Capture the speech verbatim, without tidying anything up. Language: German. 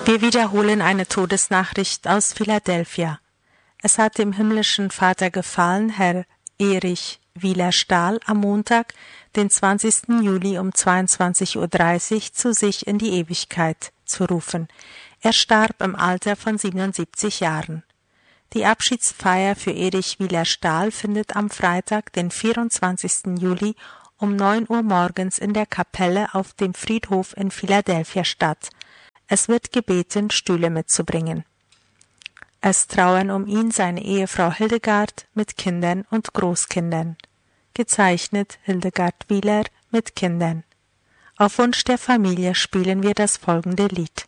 Wir wiederholen eine Todesnachricht aus Philadelphia. Es hat dem himmlischen Vater gefallen, Herr Erich Wieler Stahl am Montag, den zwanzigsten Juli um zweiundzwanzig Uhr dreißig zu sich in die Ewigkeit zu rufen. Er starb im Alter von siebenundsiebzig Jahren. Die Abschiedsfeier für Erich Wieler Stahl findet am Freitag, den vierundzwanzigsten Juli um neun Uhr morgens in der Kapelle auf dem Friedhof in Philadelphia statt. Es wird gebeten, Stühle mitzubringen. Es trauern um ihn seine Ehefrau Hildegard mit Kindern und Großkindern. Gezeichnet Hildegard Wieler mit Kindern. Auf Wunsch der Familie spielen wir das folgende Lied.